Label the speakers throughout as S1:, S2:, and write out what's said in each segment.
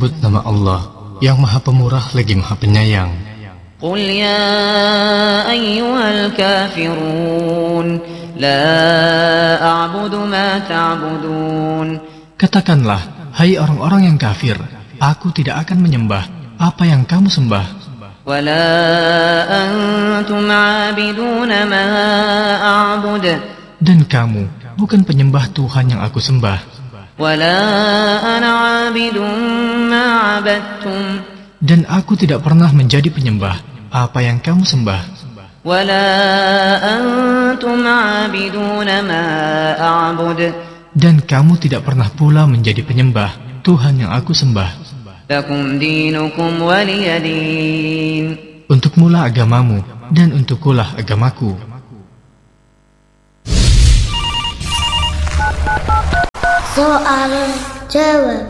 S1: menyebut nama Allah yang Maha Pemurah lagi Maha Penyayang.
S2: Qul ya ayyuhal kafirun la a'budu ma ta'budun.
S1: Katakanlah, hai orang-orang yang kafir, aku tidak akan menyembah apa yang kamu sembah.
S2: Wala antum 'abiduna ma a'bud.
S1: Dan kamu bukan penyembah Tuhan yang aku sembah.
S2: Wala ana 'abidun ma 'abadtum.
S1: Dan aku tidak pernah menjadi penyembah apa yang kamu sembah.
S2: Wala antum 'abiduna ma a'bud.
S1: Dan kamu tidak pernah pula menjadi penyembah Tuhan yang aku sembah.
S2: Lakum dinukum waliyadin.
S1: Untukmulah agamamu dan untukkulah agamaku.
S3: Soal jawab.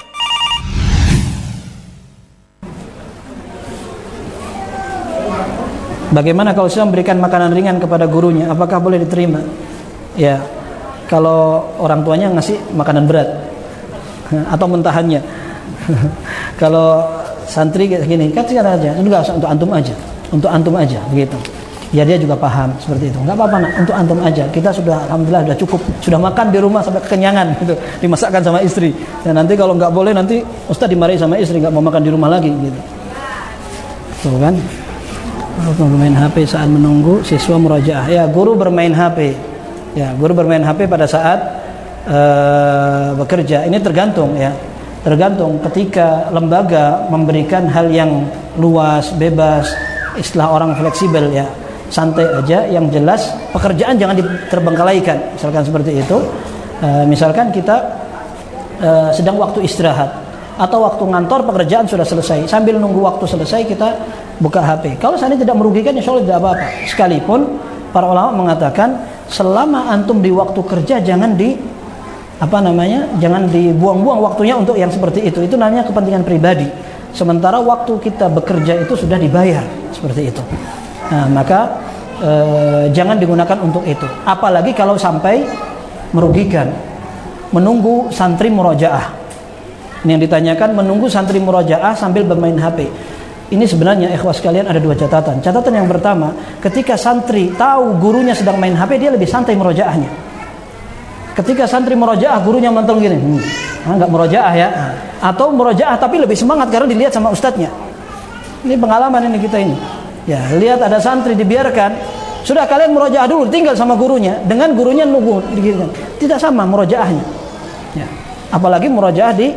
S4: Bagaimana kalau saya memberikan makanan ringan kepada gurunya, apakah boleh diterima? Ya, kalau orang tuanya ngasih makanan berat atau mentahannya. Kalau santri kayak gini, kasih aja, enggak usah, untuk antum aja, begitu. Ya dia juga paham seperti itu. Enggak apa-apa nak, untuk antum aja. Kita sudah alhamdulillah sudah cukup, sudah makan di rumah sampai kekenyangan gitu. Dimasakkan sama istri. Dan nanti kalau enggak boleh nanti ustaz dimarahi sama istri, enggak mau makan di rumah lagi gitu. Tuh kan? Guru bermain HP saat menunggu siswa murajaah. Ya, guru bermain HP. Ya, guru bermain HP pada saat bekerja. Ini tergantung ya. Tergantung ketika lembaga memberikan hal yang luas, bebas, istilah orang fleksibel ya, santai aja. Yang jelas pekerjaan jangan diterbengkalaikan. Misalkan seperti itu. Misalkan kita sedang waktu istirahat atau waktu ngantor pekerjaan sudah selesai, sambil nunggu waktu selesai kita buka HP. Kalau seandainya tidak merugikan, insya Allah tidak apa-apa. Sekalipun para ulama mengatakan selama antum di waktu kerja jangan jangan dibuang-buang waktunya untuk yang seperti itu. Itu namanya kepentingan pribadi. Sementara waktu kita bekerja itu sudah dibayar seperti itu. Nah, maka jangan digunakan untuk itu. Apalagi kalau sampai merugikan. Menunggu santri murojaah. Ini yang ditanyakan, menunggu santri murojaah sambil bermain HP. Ini sebenarnya ikhwas sekalian ada dua catatan. Catatan yang pertama, ketika santri tahu gurunya sedang main HP, dia lebih santai murojaahnya. Ketika santri murojaah, gurunya mantul gini, enggak murojaah ya, atau murojaah tapi lebih semangat karena dilihat sama ustadznya. Ini pengalaman ini kita ini. Ya, lihat ada santri dibiarkan, sudah kalian murojaah dulu, tinggal sama gurunya, dengan gurunya nunggu, tidak sama murojaahnya. Ya, apalagi murojaah di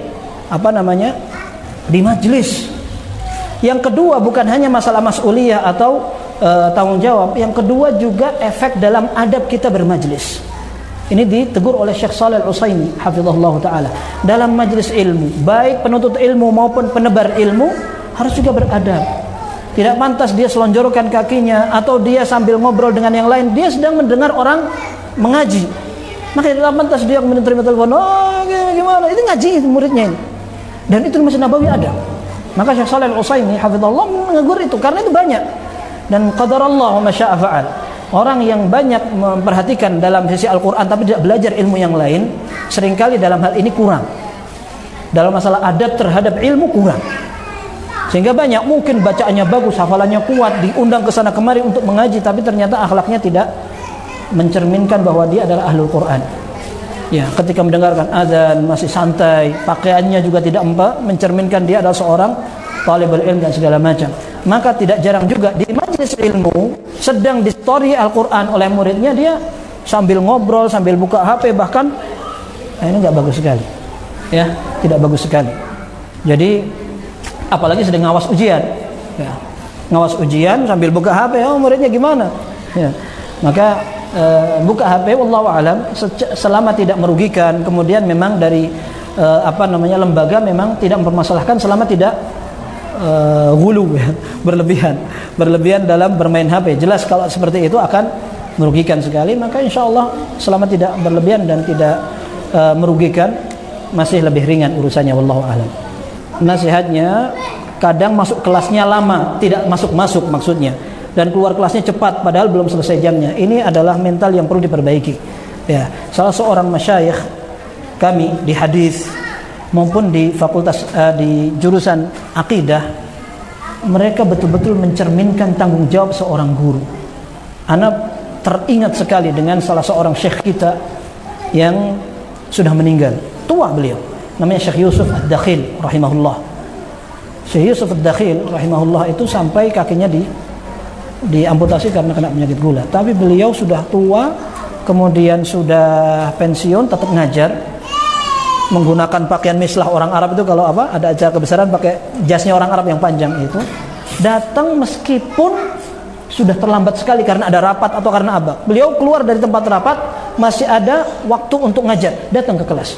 S4: di majelis. Yang kedua bukan hanya masalah mas'uliyah atau tanggung jawab, yang kedua juga efek dalam adab kita bermajelis. Ini ditegur oleh Syekh Shalih Al-Utsaimin hafizahullah taala. Dalam majelis ilmu, baik penuntut ilmu maupun penebar ilmu harus juga beradab. Tidak pantas dia selonjorkan kakinya atau dia sambil ngobrol dengan yang lain, dia sedang mendengar orang mengaji. Maka tidak pantas dia menerima telepon, "Oh, gimana?" Itu ngaji muridnya ini. Dan itu Masjid Nabawi ada. Maka Syekh Shalih Al-Utsaimin hafizahullah menegur itu karena itu banyak. Dan qadarallahu ma syaa fa'al. Orang yang banyak memperhatikan dalam sisi Al-Quran tapi tidak belajar ilmu yang lain, seringkali dalam hal ini kurang. Dalam masalah adab terhadap ilmu kurang. Sehingga banyak mungkin bacaannya bagus, hafalannya kuat, diundang ke sana kemari untuk mengaji, tapi ternyata akhlaknya tidak mencerminkan bahwa dia adalah ahlul Quran. Ya, ketika mendengarkan azan masih santai, pakaiannya juga tidak mencerminkan dia adalah seorang talibul ilm dan segala macam. Maka tidak jarang juga di majelis ilmu sedang di story Al-Quran oleh muridnya, dia sambil ngobrol, sambil buka HP, bahkan ini nggak bagus sekali. Ya, tidak bagus sekali. Jadi apalagi sedang ngawas ujian. Ya, ngawas ujian sambil buka HP, muridnya gimana? Ya, maka buka HP wallahu alam selama tidak merugikan, kemudian memang dari lembaga memang tidak mempermasalahkan selama tidak gulu ya, berlebihan dalam bermain HP. Jelas kalau seperti itu akan merugikan sekali, maka insya Allah selama tidak berlebihan dan tidak merugikan masih lebih ringan urusannya wallahu alam. Nasihatnya, kadang masuk kelasnya lama, tidak masuk maksudnya, dan keluar kelasnya cepat padahal belum selesai jamnya. Ini adalah mental yang perlu diperbaiki. Ya, salah seorang masyayikh kami di hadis maupun di fakultas di jurusan akidah, mereka betul-betul mencerminkan tanggung jawab seorang guru. Ana teringat sekali dengan salah seorang syekh kita yang sudah meninggal, tua beliau, namanya Syekh Yusuf Ad-Dakhil rahimahullah. Syekh Yusuf Ad-Dakhil rahimahullah itu sampai kakinya diamputasi karena kena penyakit gula. Tapi beliau sudah tua, kemudian sudah pensiun, tetap ngajar, menggunakan pakaian mislah orang Arab itu. Kalau ada acara kebesaran pakai jasnya orang Arab yang panjang itu. Datang meskipun sudah terlambat sekali karena ada rapat atau karena apa. Beliau keluar dari tempat rapat, masih ada waktu untuk ngajar, datang ke kelas.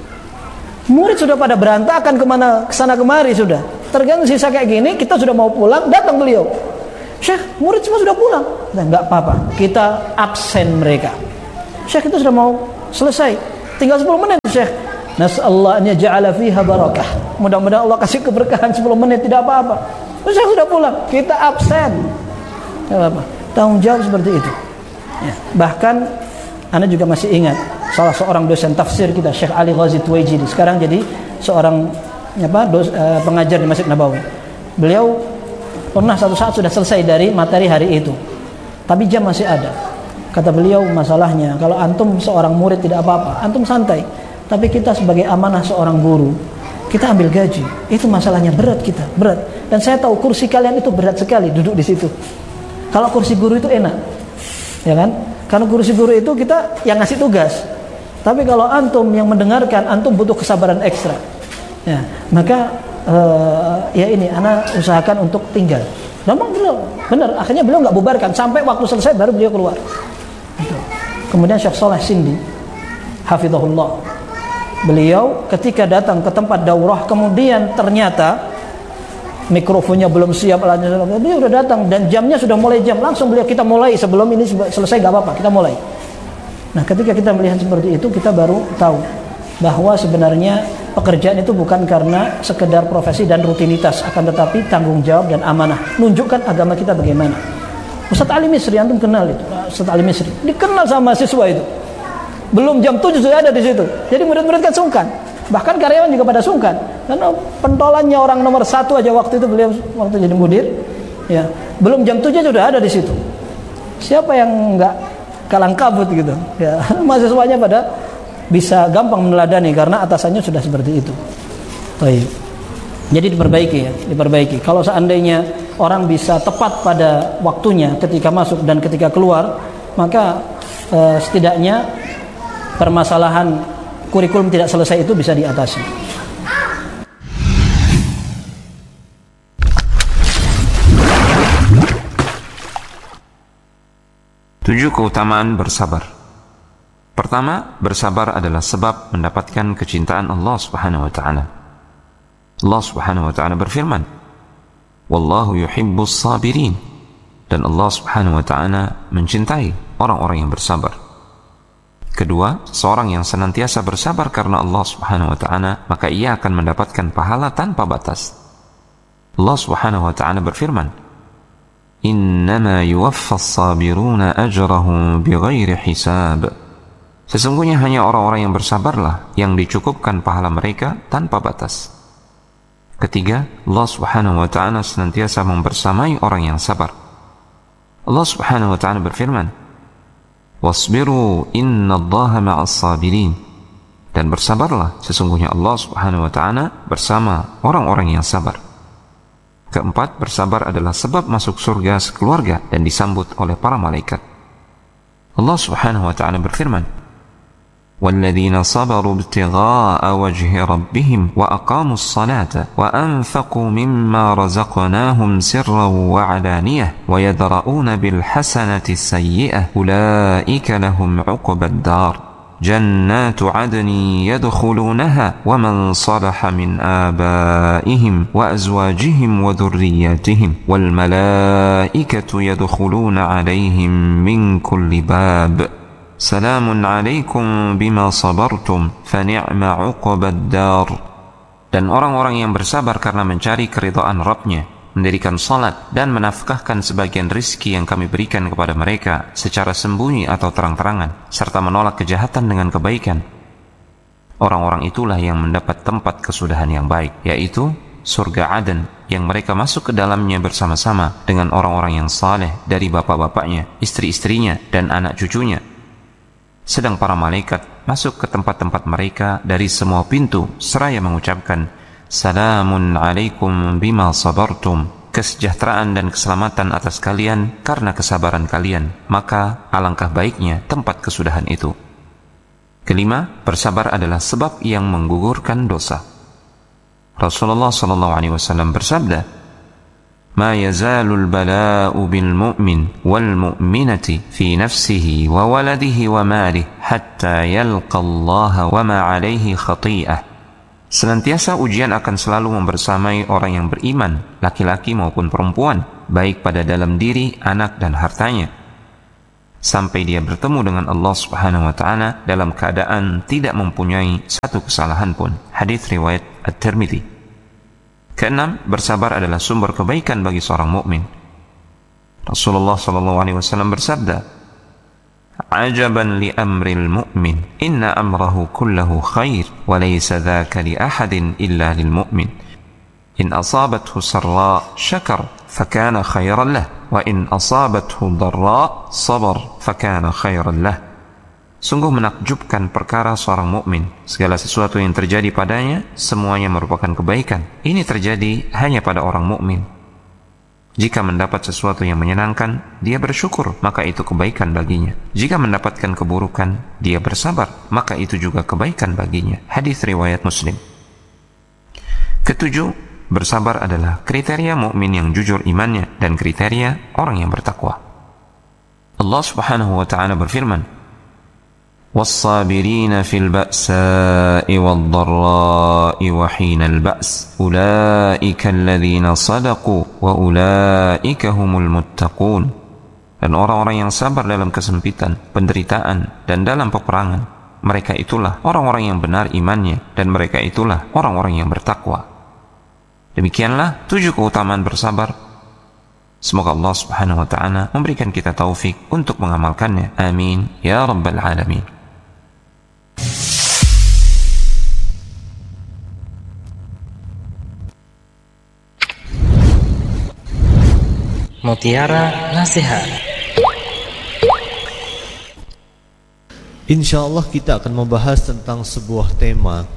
S4: Murid sudah pada berantakan kesana kemari sudah. Tergantung sisa kayak gini, kita sudah mau pulang, datang beliau. Syekh, murid semua sudah pulang. Nah, enggak apa-apa, kita absen mereka. Syekh, itu sudah mau selesai, tinggal 10 menit Syekh. Nas'allahu an yaj'ala fiha barakah. Mudah-mudahan Allah kasih keberkahan 10 menit, tidak apa-apa. Syekh sudah pulang, kita absen. Tidak apa-apa. Tanggung jawab seperti itu. Ya. Bahkan Anda juga masih ingat salah seorang dosen tafsir kita, Syekh Ali Ghazi Tuwaijidi, sekarang jadi seorang pengajar di Masjid Nabawi. Beliau pernah satu saat sudah selesai dari materi hari itu, tapi jam masih ada. Kata beliau, masalahnya kalau antum seorang murid tidak apa-apa, antum santai. Tapi kita sebagai amanah seorang guru, kita ambil gaji. Itu masalahnya berat kita, berat. Dan saya tahu kursi kalian itu berat sekali duduk di situ. Kalau kursi guru itu enak, ya kan? Karena kursi guru itu kita yang ngasih tugas. Tapi kalau antum yang mendengarkan, antum butuh kesabaran ekstra. Ya, maka ya ini, ana usahakan untuk tinggal. Memang beliau benar, akhirnya beliau nggak bubarkan sampai waktu selesai baru beliau keluar. Gitu. Kemudian Syekh Saleh Sindi, hafizahullah, beliau ketika datang ke tempat daurah, kemudian ternyata mikrofonnya belum siap, beliau sudah datang dan jamnya sudah mulai jam, langsung beliau, kita mulai sebelum ini selesai, gak apa-apa, kita mulai. Nah, ketika kita melihat seperti itu, kita baru tahu bahwa sebenarnya pekerjaan itu bukan karena sekedar profesi dan rutinitas, akan tetapi tanggung jawab dan amanah, nunjukkan agama kita bagaimana. Ustaz Ali Misri, antum kenal itu, Ustaz Ali Misri, dikenal sama mahasiswa itu, belum jam 7 sudah ada di situ. Jadi murid-murid kan sungkan, bahkan karyawan juga pada sungkan, karena pentolannya orang nomor 1 aja waktu itu, beliau waktu jadi mudir, ya belum jam 7 sudah ada di situ. Siapa yang nggak kalang kabut gitu? Ya, mahasiswanya pada bisa gampang meneladani karena atasannya sudah seperti itu. Baik. Jadi diperbaiki ya, diperbaiki. Kalau seandainya orang bisa tepat pada waktunya ketika masuk dan ketika keluar, maka setidaknya permasalahan kurikulum tidak selesai itu bisa diatasi.
S5: 7 keutamaan bersabar. Pertama, bersabar adalah sebab mendapatkan kecintaan Allah Subhanahu wa taala. Allah Subhanahu wa taala berfirman, "Wallahu yuhibbus sabirin." Dan Allah Subhanahu wa taala mencintai orang-orang yang bersabar. Kedua, seorang yang senantiasa bersabar karena Allah Subhanahu wa taala, maka ia akan mendapatkan pahala tanpa batas. Allah Subhanahu wa taala berfirman, "Innama yuwaffas sabiruna ajrahum bighairi hisab." Sesungguhnya hanya orang-orang yang bersabarlah yang dicukupkan pahala mereka tanpa batas. Ketiga, Allah Subhanahu wa taala senantiasa membersamai orang yang sabar. Allah Subhanahu wa taala berfirman, "Wasbiru innallaha ma'as sabirin." Dan bersabarlah, sesungguhnya Allah Subhanahu wa taala bersama orang-orang yang sabar. Keempat, bersabar adalah sebab masuk surga sekeluarga dan disambut oleh para malaikat. Allah Subhanahu wa taala berfirman, وَالَّذِينَ صَبَرُوا ابْتِغَاءَ وَجْهِ رَبِّهِمْ وَأَقَامُوا الصَّلَاةَ وَأَنفَقُوا مِمَّا رَزَقْنَاهُمْ سِرًّا وَعَلَانِيَةً وَيَدْرَؤُونَ بِالْحَسَنَةِ السَّيِّئَةَ أُولَئِكَ لَهُمْ عُقْبَى الدَّارِ جَنَّاتُ عَدْنٍ يَدْخُلُونَهَا وَمَنْ صَلَحَ مِنْ آبَائِهِمْ وَأَزْوَاجِهِمْ وَذُرِّيَّاتِهِمْ وَالْمَلَائِكَةُ يَدْخُلُونَ عَلَيْهِمْ مِنْ كُلِّ بَابٍ Salamun alaikum bima sabartum fani'ma uqbad dar. Dan orang-orang yang bersabar karena mencari keridhaan Rabb-Nya, mendirikan salat dan menafkahkan sebagian rizki yang kami berikan kepada mereka secara sembunyi atau terang-terangan, serta menolak kejahatan dengan kebaikan. Orang-orang itulah yang mendapat tempat kesudahan yang baik, yaitu surga Aden, yang mereka masuk ke dalamnya bersama-sama dengan orang-orang yang saleh dari bapak-bapaknya, istri-istrinya, dan anak cucunya. Sedang para malaikat masuk ke tempat-tempat mereka dari semua pintu seraya mengucapkan, Salamun alaikum bima sabartum. Kesejahteraan dan keselamatan atas kalian karena kesabaran kalian. Maka alangkah baiknya tempat kesudahan itu. Kelima, bersabar adalah sebab yang menggugurkan dosa. Rasulullah SAW bersabda, Ma yazalul bala'u bil mu'min wal mu'minati fi nafsihi wa waladihi wa malih hatta yalqa Allah wa ma alaihi khati'ah. Senantiasa ujian akan selalu membersamai orang yang beriman, laki-laki maupun perempuan, baik pada dalam diri, anak, dan hartanya, sampai dia bertemu dengan Allah Subhanahu wa Ta'ala dalam keadaan tidak mempunyai satu kesalahan pun. Hadits riwayat At-Tirmidzi. Keenam, bersabar adalah sumber kebaikan bagi seorang mukmin. Rasulullah SAW bersabda, Ajaban li amril mu'min, inna amrahu kullahu khair, wa laysa dhaka li ahadin illa lil mu'min. In asabathu sarra syakar, fakana khairan lah, wa in asabathu dharra sabar, fakana khairan lah. Sungguh menakjubkan perkara seorang mukmin. Segala sesuatu yang terjadi padanya, semuanya merupakan kebaikan. Ini terjadi hanya pada orang mukmin. Jika mendapat sesuatu yang menyenangkan, dia bersyukur, maka itu kebaikan baginya. Jika mendapatkan keburukan, dia bersabar, maka itu juga kebaikan baginya. Hadits riwayat Muslim. Ketujuh, bersabar adalah kriteria mukmin yang jujur imannya dan kriteria orang yang bertakwa. Allah Subhanahu wa Ta'ala berfirman, وَالصَّابِرِينَ فِي الْبَأْسَاءِ وَالضَّرَّاءِ وَحِينَ الْبَأْسِ أُولَئِكَ الَّذِينَ صَدَقُوا وَأُولَئِكَ هُمُ الْمُتَّقُونَ. Dan orang-orang yang sabar dalam kesempitan, penderitaan, dan dalam peperangan, mereka itulah orang-orang yang benar imannya, dan mereka itulah orang-orang yang bertakwa. Demikianlah 7 keutamaan bersabar. Semoga Allah Subhanahu wa Ta'ala memberikan kita taufik untuk mengamalkannya. Amin ya rabbal alamin.
S6: Mutiara Nasihat.
S7: Insya Allah kita akan membahas tentang sebuah tema.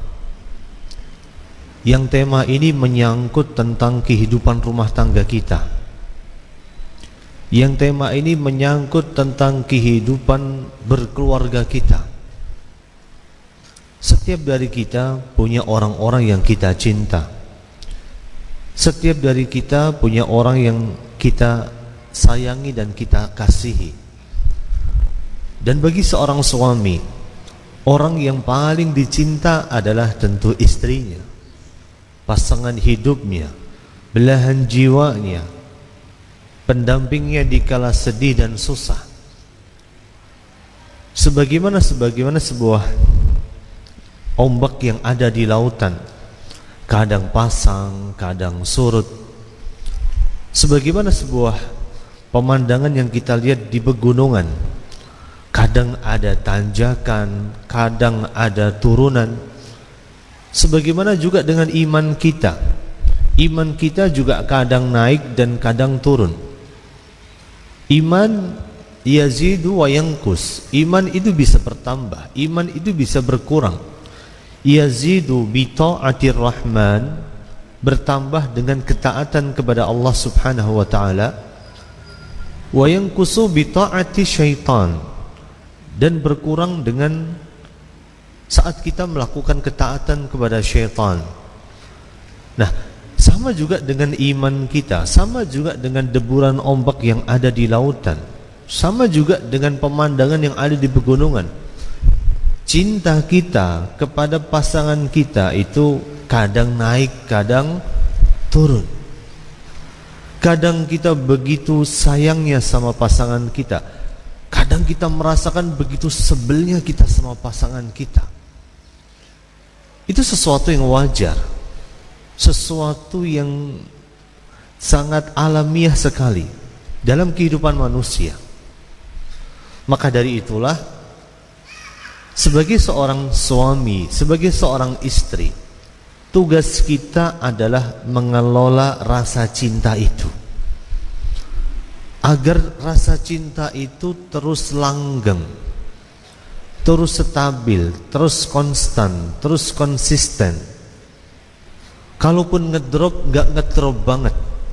S7: Yang tema ini menyangkut tentang kehidupan rumah tangga kita. Yang tema ini menyangkut tentang kehidupan berkeluarga kita. Setiap dari kita punya orang-orang yang kita cinta. Setiap dari kita punya orang yang kita sayangi dan kita kasihi. Dan bagi seorang suami, orang yang paling dicinta adalah tentu istrinya, pasangan hidupnya, belahan jiwanya, pendampingnya di kala sedih dan susah. Sebagaimana sebuah ombak yang ada di lautan, kadang pasang, kadang surut. Sebagaimana sebuah pemandangan yang kita lihat di pegunungan, kadang ada tanjakan, kadang ada turunan. Sebagaimana juga dengan iman kita. Iman kita juga kadang naik dan kadang turun. Iman yazidu wa yanqus. Iman itu bisa bertambah, iman itu bisa berkurang. Yazidu bi ta'atir rahman, bertambah dengan ketaatan kepada Allah Subhanahu wa Ta'ala. Wa yanqusu bi ta'ati syaitan, dan berkurang dengan saat kita melakukan ketaatan kepada syaitan. Nah, sama juga dengan iman kita, sama juga dengan deburan ombak yang ada di lautan, sama juga dengan pemandangan yang ada di pegunungan. Cinta kita kepada pasangan kita itu kadang naik, kadang turun. Kadang kita begitu sayangnya sama pasangan kita, kadang kita merasakan begitu sebelnya kita sama pasangan kita. Itu sesuatu yang wajar, sesuatu yang sangat alamiah sekali dalam kehidupan manusia. Maka dari itulah Sebagai seorang suami, sebagai seorang istri, tugas kita adalah mengelola rasa cinta itu, agar rasa cinta itu terus langgeng, terus stabil, terus konstan, terus konsisten. Kalaupun ngedrop, nggak ngedrop banget.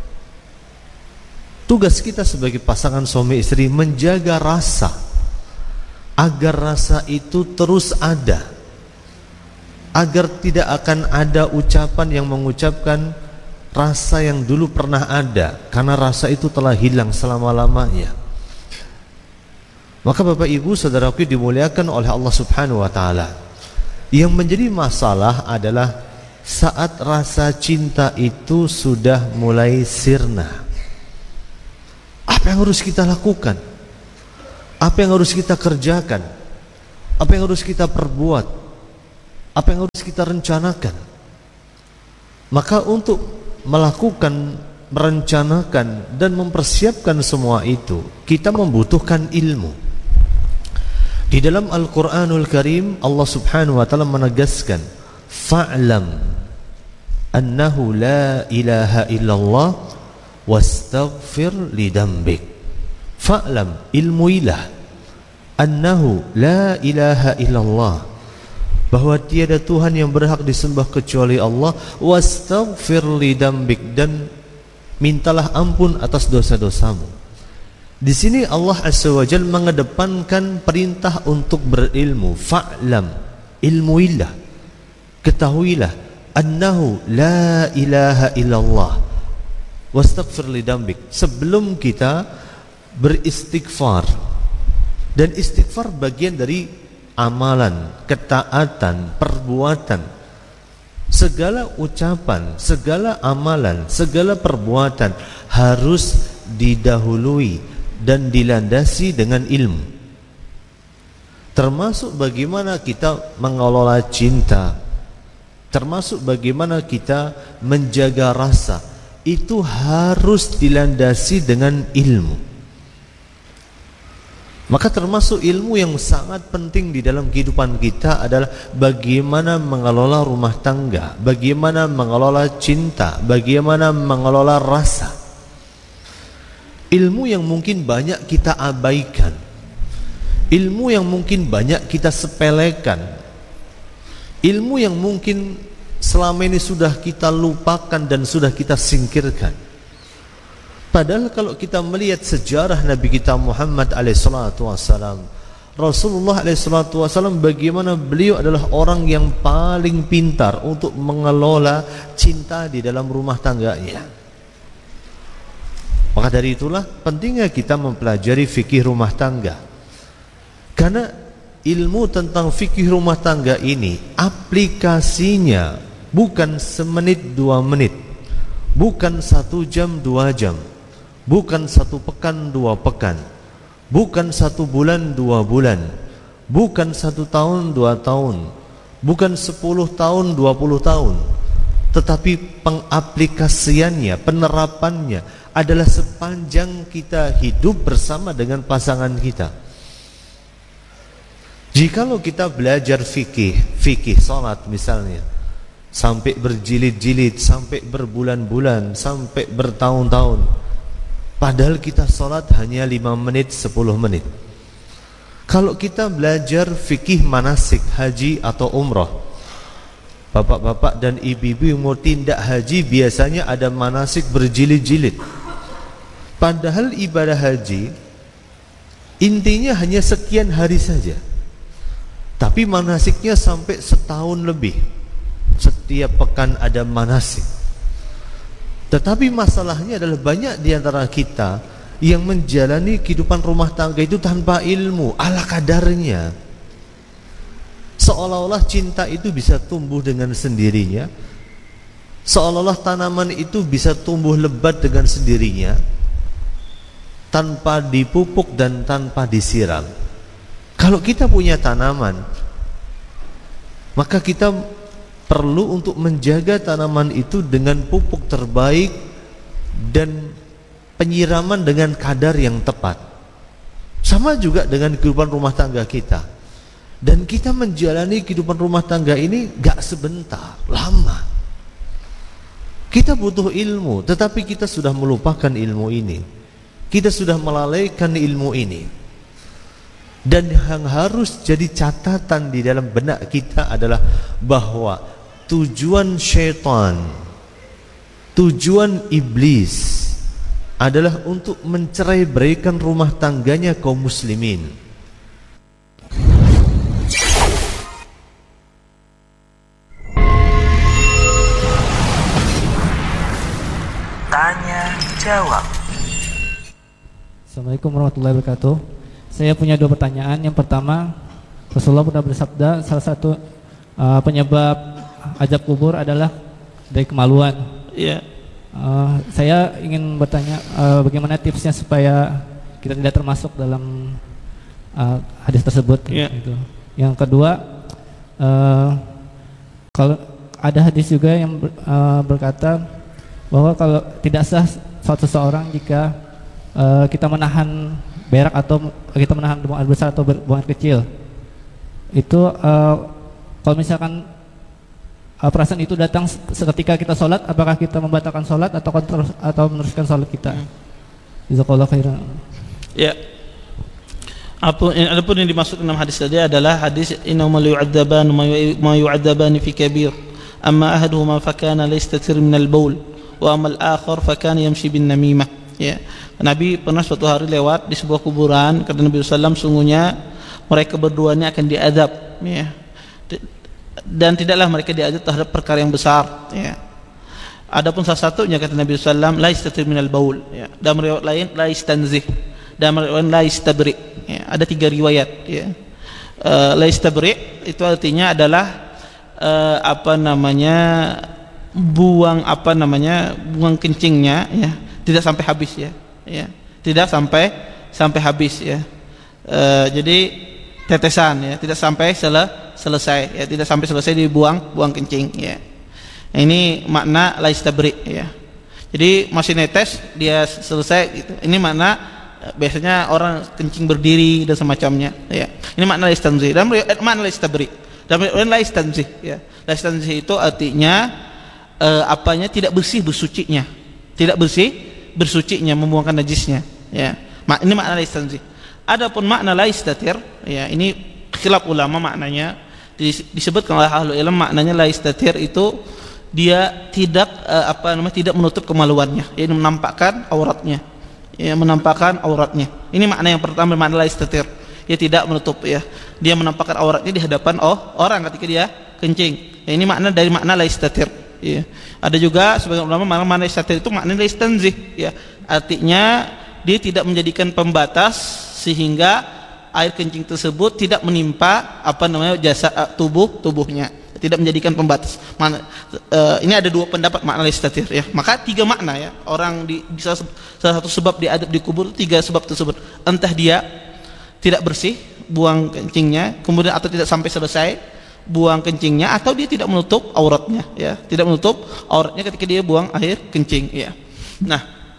S7: Tugas kita sebagai pasangan suami istri menjaga rasa, agar rasa itu terus ada, agar tidak akan ada ucapan yang mengucapkan rasa yang dulu pernah ada, karena rasa itu telah hilang selama-lamanya. Maka Bapak Ibu saudaraku dimuliakan oleh Allah Subhanahu wa taala, yang menjadi masalah adalah saat rasa cinta itu sudah mulai sirna. Apa yang harus kita lakukan? Apa yang harus kita kerjakan? Apa yang harus kita perbuat? Apa yang harus kita rencanakan? Maka untuk melakukan, merencanakan dan mempersiapkan semua itu, kita membutuhkan ilmu. Di dalam Al-Qur'anul Karim, Allah Subhanahu wa taala menegaskan, fa'lam annahu la ilaha illallah wastaghfir lidambik. Fa'lam, ilmuilah, annahu la ilaha illallah, bahwa tiada Tuhan yang berhak disembah kecuali Allah, wastaghfir lidambik, dan mintalah ampun atas dosa-dosamu. Di sini Allah Azza wa Jalla mengedepankan perintah untuk berilmu. Fa'lam, ilmuilah, ketahuilah, annahu la ilaha illallah wastaghfir lidambik, sebelum kita beristighfar. Dan istighfar bagian dari amalan, ketaatan, perbuatan. Segala ucapan, segala amalan, segala perbuatan harus didahului dan dilandasi dengan ilmu. Termasuk bagaimana kita mengelola cinta, termasuk bagaimana kita menjaga rasa, itu harus dilandasi dengan ilmu. Maka termasuk ilmu yang sangat penting di dalam kehidupan kita adalah bagaimana mengelola rumah tangga, bagaimana mengelola cinta, bagaimana mengelola rasa. Ilmu yang mungkin banyak kita abaikan, ilmu yang mungkin banyak kita sepelekan, ilmu yang mungkin selama ini sudah kita lupakan dan sudah kita singkirkan. Padahal kalau kita melihat sejarah Nabi kita Muhammad SAW, Rasulullah SAW, bagaimana beliau adalah orang yang paling pintar untuk mengelola cinta di dalam rumah tangganya. Maka dari itulah pentingnya kita mempelajari fikih rumah tangga, karena ilmu tentang fikih rumah tangga ini aplikasinya bukan semenit 2 menit, bukan 1 jam 2 jam, bukan 1 pekan 2 pekan, bukan 1 bulan 2 bulan, bukan 1 tahun 2 tahun, bukan 10 tahun 20 tahun, tetapi pengaplikasiannya, penerapannya adalah sepanjang kita hidup bersama dengan pasangan kita. Jikalau kita belajar fikih salat misalnya, sampai berjilid-jilid, sampai berbulan-bulan, sampai bertahun-tahun, padahal kita salat hanya 5 menit, 10 menit. Kalau kita belajar fikih manasik, haji atau umrah, bapak-bapak dan ibu-ibu yang mau tindak haji biasanya ada manasik berjilid-jilid. Padahal ibadah haji intinya hanya sekian hari saja, tapi manasiknya sampai setahun lebih. Setiap pekan ada manasik. Tetapi masalahnya adalah banyak di antara kita yang menjalani kehidupan rumah tangga itu tanpa ilmu, ala kadarnya. Seolah-olah cinta itu bisa tumbuh dengan sendirinya, seolah-olah tanaman itu bisa tumbuh lebat dengan sendirinya, tanpa dipupuk dan tanpa disiram. Kalau kita punya tanaman, maka kita perlu untuk menjaga tanaman itu dengan pupuk terbaik dan penyiraman dengan kadar yang tepat. Sama juga dengan kehidupan rumah tangga kita. Dan kita menjalani kehidupan rumah tangga ini gak sebentar, lama. Kita butuh ilmu, tetapi kita sudah melupakan ilmu ini. Kita sudah melalaikan ilmu ini. Dan yang harus jadi catatan di dalam benak kita adalah bahwa tujuan syaitan, tujuan iblis adalah untuk mencerai-beraikan rumah tangganya kaum muslimin.
S6: Tanya jawab.
S8: Assalamualaikum warahmatullahi wabarakatuh. Saya punya 2 pertanyaan. Yang pertama, Rasulullah pernah bersabda salah satu penyebab azab kubur adalah dari kemaluan.
S9: Iya.
S8: Saya ingin bertanya bagaimana tipsnya supaya kita tidak termasuk dalam hadis tersebut.
S9: Iya.
S8: Gitu. Yang kedua, kalau ada hadis juga yang berkata bahwa kalau tidak sah suatu seorang jika kita menahan berak atau kita menahan buang air besar atau buang air kecil. Itu kalau misalkan perasaan itu datang seketika kita sholat, apakah kita membatalkan sholat atau meneruskan sholat kita? Jazakallahu khairan.
S9: Ya. Adapun yang dimaksud dalam hadis tadi adalah hadis innamal yu'adzaban ma yu'adzaban fi kabir. Amma ahaduhuma fakana la yastatir min al-baul wa amal akhar fakana yamshi bin namimah. Ya. Nabi pernah suatu hari lewat di sebuah kuburan, kata Nabi SAW, sungguhnya mereka berduanya akan diadab, ya. Dan tidaklah mereka diadab terhadap perkara yang besar, ya. Adapun salah satunya, kata Nabi SAW, la yastatir minal baul, ya. Dalam riwayat lain la yastanzih, dalam riwayat lain la yastabri, ya. Ada 3 riwayat, ya. La yastabri itu artinya adalah buang kencingnya, ya, tidak sampai habis, ya, tidak sampai habis, ya. Jadi tetesan, ya, tidak sampai selesai, ya, tidak sampai selesai buang kencing, ya. Ini makna laistabri, ya. Jadi masih netes dia selesai, gitu. Ini makna biasanya orang kencing berdiri dan semacamnya, ya. Ini makna laistanzi. Dan makna laistabri. Dan laistanzi, ya. Laistanzi itu artinya tidak bersih bersucinya. Tidak bersih bersucinya, membuangkan najisnya, ya. Ini makna laistanzi. Adapun makna laistatir, ya, ini khilaf ulama maknanya. Disebutkan oleh ahli ilmu maknanya laistatir itu dia tidak tidak menutup kemaluannya, yaitu menampakkan auratnya. Ya, menampakkan auratnya. Ini makna yang pertama, makna laistatir. Dia tidak menutup, ya. Dia menampakkan auratnya di hadapan orang ketika dia kencing. Ya, ini makna dari makna laistatir. Ya. Ada juga sebagian ulama makna laistatir itu makna laistanzih, ya. Artinya dia tidak menjadikan pembatas sehingga air kencing tersebut tidak menimpa jasa tubuhnya, tidak menjadikan pembatas. Ini ada 2 pendapat makna laistatir, ya. Maka 3 makna, ya. Orang di salah satu sebab diadab di kubur, 3 sebab tersebut. Entah dia tidak bersih buang kencingnya, kemudian atau tidak sampai selesai buang kencingnya, atau dia tidak menutup auratnya, ya. Tidak menutup auratnya ketika dia buang air kencing, ya. Nah,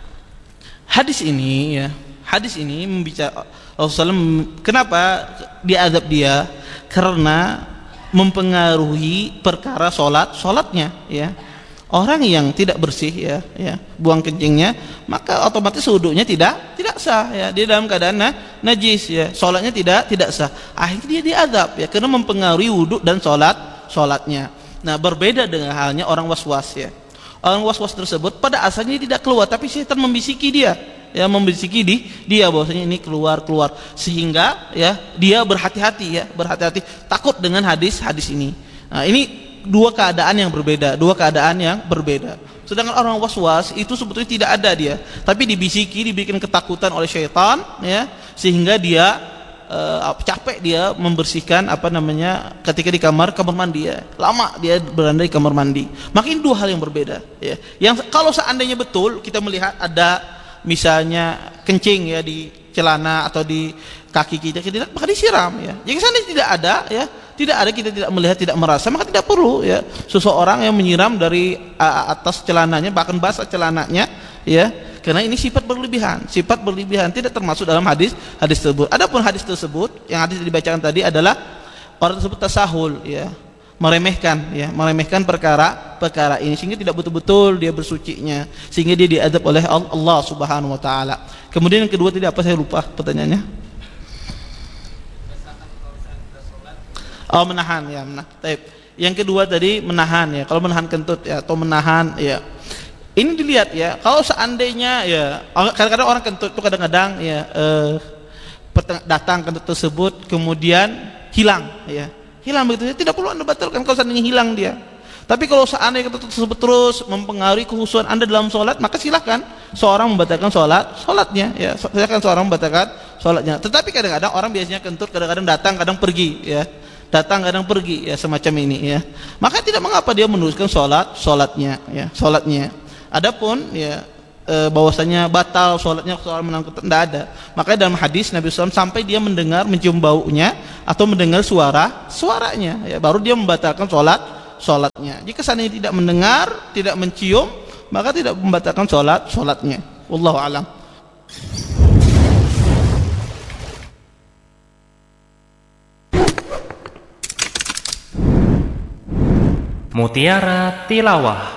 S9: hadis ini membicara Rasulullah, kenapa diadab dia? Karena mempengaruhi perkara sholatnya, ya. Orang yang tidak bersih, ya, buang kencingnya, maka otomatis wudunya tidak sah, ya. Dia dalam keadaan najis, ya. Sholatnya tidak sah. Akhirnya dia diadab, ya, karena mempengaruhi wudu dan sholatnya. Nah, berbeda dengan halnya orang waswas, ya. Orang waswas tersebut pada asalnya tidak keluar, tapi setan membisiki dia, ya, membisiki dia bahwasanya ini keluar, sehingga, ya, dia berhati-hati, takut dengan hadis ini. Nah, ini 2 keadaan yang berbeda. Sedangkan orang waswas itu sebetulnya tidak ada dia, tapi dibisiki, dibikin ketakutan oleh syaitan, ya, sehingga dia capek dia membersihkan ketika di kamar mandi, ya. Lama dia berada di kamar mandi. Maka ini 2 hal yang berbeda, ya. Yang kalau seandainya betul kita melihat ada misalnya kencing, ya, di celana atau di kaki kita, maka disiram, ya. Jika seandainya tidak ada, ya, kita tidak melihat, tidak merasa, maka tidak perlu, ya, seseorang yang menyiram dari atas celananya, bahkan basah celananya, ya, karena ini sifat berlebihan tidak termasuk dalam hadis tersebut. Adapun hadis tersebut yang hadis dibacakan tadi adalah orang tersebut tasahul, ya, meremehkan perkara ini, sehingga tidak betul-betul dia bersucinya, sehingga dia diadab oleh Allah Subhanahu wa taala. Kemudian yang kedua tadi apa, saya lupa pertanyaannya. Oh, menahan, ya, Taib. Yang kedua tadi menahan, ya. Kalau menahan kentut, ya, atau menahan, ya. Ini dilihat, ya. Kalau seandainya, ya, kadang-kadang orang kentut itu kadang-kadang, ya, datang kentut tersebut kemudian hilang, ya. Hilang begitu, tidak perlu Anda batalkan kalau seandainya hilang dia. Tapi kalau seandainya kentut tersebut terus mempengaruhi kekhusyuan Anda dalam sholat, maka silakan seorang membatalkan sholatnya, ya. Silakan seorang membatalkan sholatnya. Tetapi kadang-kadang orang biasanya kentut, kadang-kadang datang, kadang pergi, ya. Datang kadang pergi, ya, semacam ini, ya. Maka tidak mengapa dia meneruskan sholatnya, ya, sholatnya. Adapun, ya, bahwasanya batal sholatnya seorang menahan kentut, tidak ada. Makanya dalam hadis Nabi SAW sampai dia mendengar, mencium baunya atau mendengar suaranya, ya, baru dia membatalkan sholatnya. Jika seandainya tidak mendengar, tidak mencium, maka tidak membatalkan sholatnya. Wallahu a'lam.
S6: Mutiara Tilawah.